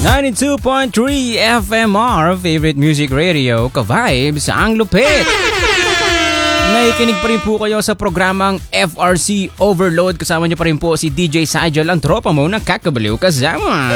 92.3 FMR, favorite music radio, ka-vibes, ang lupit. Nakikinig pa rin po kayo sa programang FRC Overload. Kasama niyo pa rin po si DJ Sajel, ang tropa mo na kakabaliw kasama.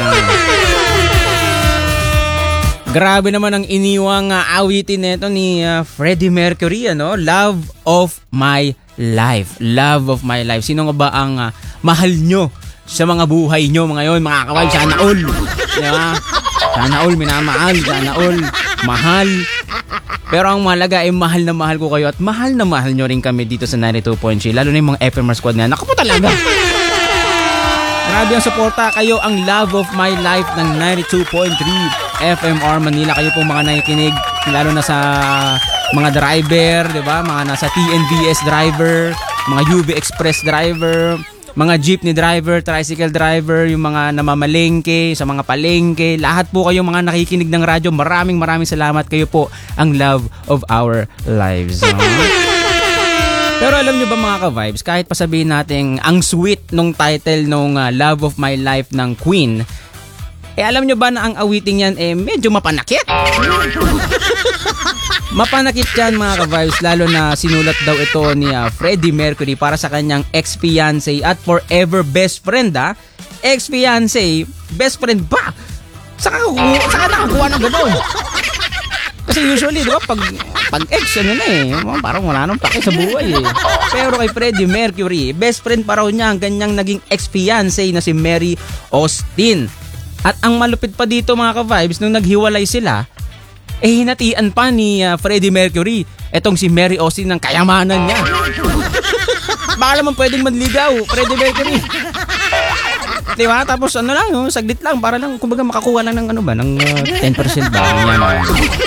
Grabe naman ang iniwang awitin nito ni Freddie Mercury, ano? Love of My Life. Love of My Life. Sino nga ba ang mahal nyo sa mga buhay nyo ngayon, mga kaway? Sana all. Diba? Sana all minamahal. Sana all mahal. Pero ang mahalaga ay mahal na mahal ko kayo at mahal na mahal nyo rin kami dito sa 92.3. Lalo na yung mga FMR squad na. Naku po talaga. Grabe ang suporta. Kayo ang love of my life ng 92.3 FMR Manila. Kayo pong mga nakikinig, lalo na sa mga driver, diba? Mga nasa TNVS driver, mga UV Express driver, mga jeepney driver, tricycle driver, yung mga namamalengke, sa mga palengke, lahat po kayong mga nakikinig ng radyo, maraming salamat. Kayo po ang love of our lives. Pero alam nyo ba mga ka-vibes, kahit pa sabihin natin ang sweet nung title nung Love of My Life ng Queen, alam nyo ba na ang awiting yan medyo mapanakit? Mapanakit yan mga ka-vibes, lalo na sinulat daw ito ni Freddie Mercury para sa kanyang ex-fiancé at forever best friend. Ex-fiancé, best friend pa. Saka nakakuha ng gano'n? Kasi usually, di ba, pag ex, ano na parang wala nang pake sa buhay Pero kay Freddie Mercury, best friend pa raw niya ang kanyang naging ex-fiancé na si Mary Austin. At ang malupit pa dito mga ka-vibes, nung naghiwalay sila, hinatian pa ni Freddie Mercury etong si Mary Austin ng kayamanan niya. Baka naman pwedeng manligaw, Freddie Mercury. Diba? Tapos ano lang, saglit lang, para lang kumbaga makakuha lang ng 10% ba niya.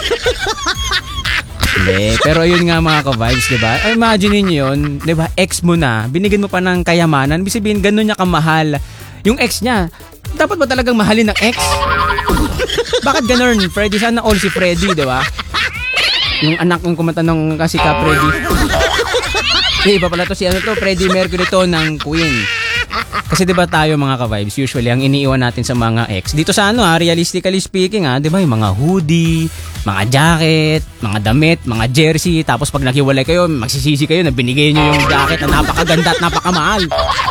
Hindi, pero yun nga mga ka-vibes, diba? Imagine niyo yun, diba? Ex mo na, binigyan mo pa ng kayamanan, ibig sabihin ganun niya kamahal yung ex niya. Dapat ba talagang mahalin ng ex? Bakit ganun, Freddie? Sana all si Freddie, diba? Yung anak ng kumanta ng kasi ka Freddie. Iba pala to si Freddie Mercury to ng Queen. Kasi diba tayo mga ka-vibes, usually ang iniiwan natin sa mga ex, dito sa realistically speaking diba yung mga hoodie, mga jacket, mga damit, mga jersey, tapos pag nakiwalay kayo, magsisisi kayo na binigay nyo yung jacket na napakaganda at napakamahal.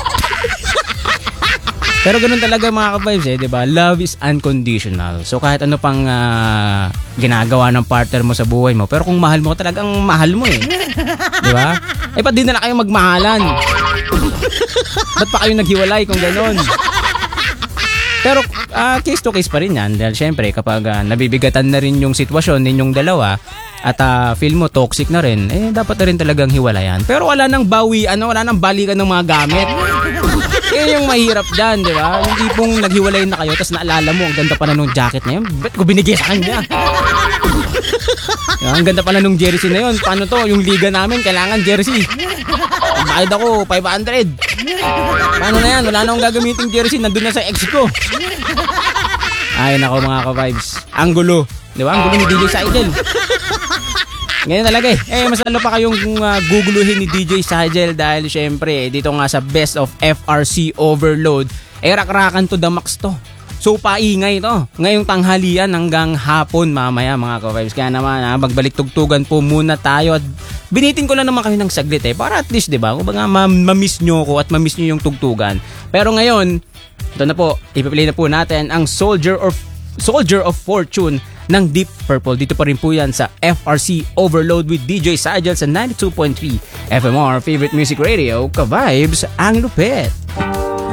Pero ganun talaga mga ka-vibes diba? Love is unconditional. So kahit ano pang ginagawa ng partner mo sa buhay mo, pero kung mahal mo, talagang mahal mo diba? Ba't di na lang kayo magmahalan? Ba't pa kayo naghiwalay kung ganun? Pero case to case pa rin yan. Dahil syempre kapag nabibigatan na rin yung sitwasyon ninyong dalawa at feel mo toxic na rin, dapat na rin talagang hiwalayan. Pero wala nang bawian, wala nang balikan ng mga gamit. Yung mahirap dyan, di ba? Yung tipong naghiwalay na kayo, tapos naalala mo, ang ganda pala nung jacket na yun. Ba't ko binigay sa kanya? Ang ganda pala nung jersey na yun. Paano to? Yung liga namin, kailangan jersey. Bayad ako, 500. Paano na yan? Wala na akong gagamitin jersey. Nandun na sa ex ko. Ay, nako mga ka-vibes. Ang gulo. Di ba? Ang gulo ni DJ Sajel. Ngayon talaga mas lalo pa kayong guguluhin ni DJ Sajel dahil syempre dito nga sa Best of FRC Overload rak-rakan to the max to. So paingay to ngayong tanghalian hanggang hapon mamaya mga ka-vibes. Kaya naman magbalik tugtugan po muna tayo at binitin ko lang naman kayo ng saglit para at least diba kumbaga ma-miss nyo ko at ma-miss nyo yung tugtugan. Pero ngayon ito na po, ipi-play na po natin ang Soldier of Fortune ng Deep Purple. Dito pa rin po yan sa FRC Overload with DJ Sajel sa 92.3 FMR Favorite Music Radio, ka-vibes ang lupit.